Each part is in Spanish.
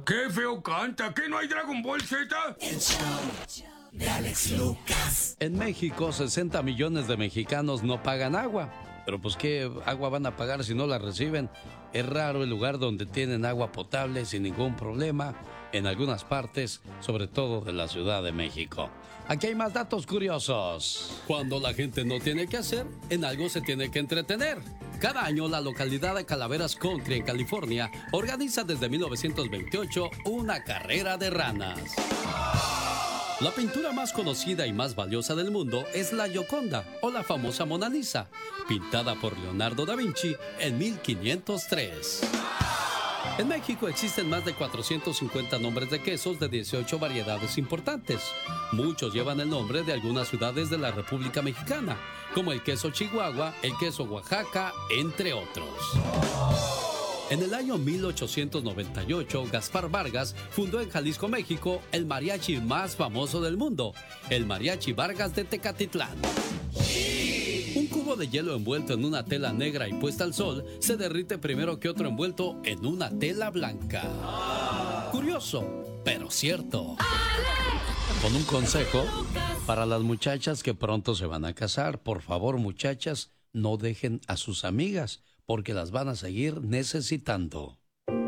¡Qué feo canta! ¿Qué no hay Dragon Ball Z? El show de Alex Lucas. En México, 60 millones de mexicanos no pagan agua. Pero pues, ¿qué agua van a pagar si no la reciben? Es raro el lugar donde tienen agua potable sin ningún problema en algunas partes, sobre todo de la Ciudad de México. Aquí hay más datos curiosos. Cuando la gente no tiene que hacer, en algo se tiene que entretener. Cada año la localidad de Calaveras Country en California organiza desde 1928 una carrera de ranas. La pintura más conocida y más valiosa del mundo es la Gioconda, o la famosa Mona Lisa, pintada por Leonardo da Vinci en 1503. En México existen más de 450 nombres de quesos de 18 variedades importantes. Muchos llevan el nombre de algunas ciudades de la República Mexicana, como el queso Chihuahua, el queso Oaxaca, entre otros. En el año 1898, Gaspar Vargas fundó en Jalisco, México, el mariachi más famoso del mundo, el Mariachi Vargas de Tecatitlán. Un cubo de hielo envuelto en una tela negra y puesta al sol se derrite primero que otro envuelto en una tela blanca. Curioso, pero cierto. Con un consejo para las muchachas que pronto se van a casar. Por favor, muchachas, no dejen a sus amigas, porque las van a seguir necesitando.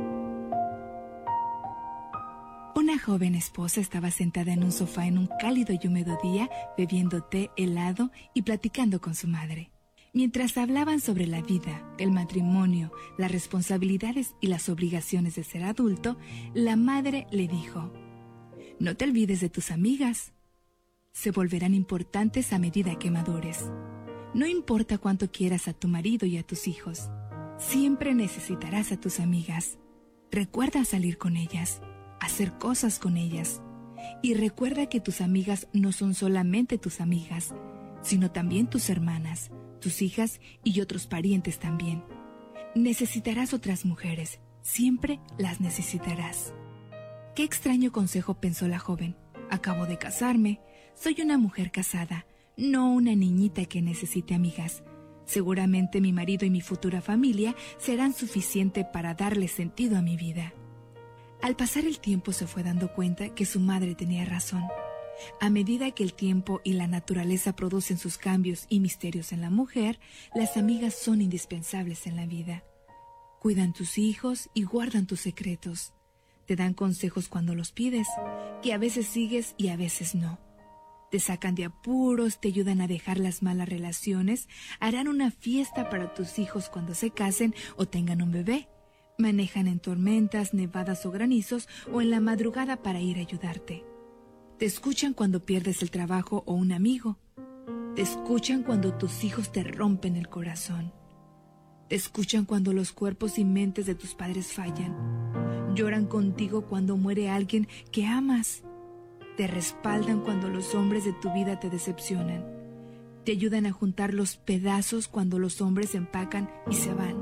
Una joven esposa estaba sentada en un sofá en un cálido y húmedo día, bebiendo té helado y platicando con su madre. Mientras hablaban sobre la vida, el matrimonio, las responsabilidades y las obligaciones de ser adulto, la madre le dijo: «No te olvides de tus amigas. Se volverán importantes a medida que madures. No importa cuánto quieras a tu marido y a tus hijos, siempre necesitarás a tus amigas. Recuerda salir con ellas, hacer cosas con ellas. Y recuerda que tus amigas no son solamente tus amigas, sino también tus hermanas, tus hijas y otros parientes también. Necesitarás otras mujeres, siempre las necesitarás». Qué extraño consejo, pensó la joven. Acabo de casarme, soy una mujer casada, no una niñita que necesite amigas. Seguramente mi marido y mi futura familia serán suficiente para darle sentido a mi vida. Al pasar el tiempo se fue dando cuenta que su madre tenía razón. A medida que el tiempo y la naturaleza producen sus cambios y misterios en la mujer, las amigas son indispensables en la vida. Cuidan tus hijos y guardan tus secretos. Te dan consejos cuando los pides, que a veces sigues y a veces no. Te sacan de apuros, te ayudan a dejar las malas relaciones, harán una fiesta para tus hijos cuando se casen o tengan un bebé. Manejan en tormentas, nevadas o granizos o en la madrugada para ir a ayudarte. Te escuchan cuando pierdes el trabajo o un amigo. Te escuchan cuando tus hijos te rompen el corazón. Te escuchan cuando los cuerpos y mentes de tus padres fallan. Lloran contigo cuando muere alguien que amas. Te respaldan cuando los hombres de tu vida te decepcionan. Te ayudan a juntar los pedazos cuando los hombres se empacan y se van.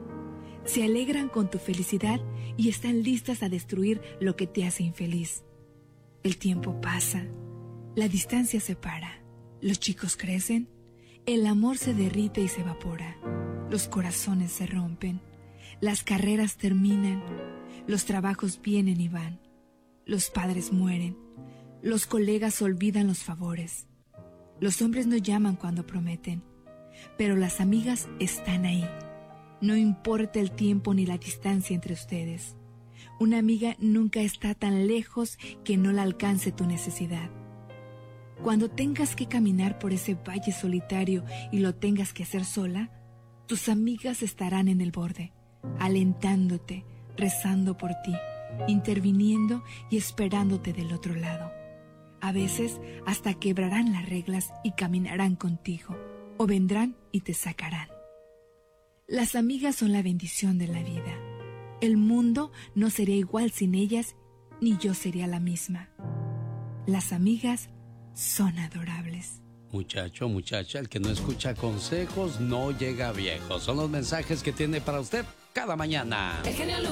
Se alegran con tu felicidad y están listas a destruir lo que te hace infeliz. El tiempo pasa, la distancia separa, los chicos crecen, el amor se derrite y se evapora, los corazones se rompen, las carreras terminan, los trabajos vienen y van, los padres mueren, los colegas olvidan los favores, los hombres no llaman cuando prometen, pero las amigas están ahí. No importa el tiempo ni la distancia entre ustedes. Una amiga nunca está tan lejos que no la alcance tu necesidad. Cuando tengas que caminar por ese valle solitario y lo tengas que hacer sola, tus amigas estarán en el borde, alentándote, rezando por ti, interviniendo y esperándote del otro lado. A veces hasta quebrarán las reglas y caminarán contigo, o vendrán y te sacarán. Las amigas son la bendición de la vida. El mundo no sería igual sin ellas, ni yo sería la misma. Las amigas son adorables. Muchacho, muchacha, el que no escucha consejos no llega viejo. Son los mensajes que tiene para usted cada mañana.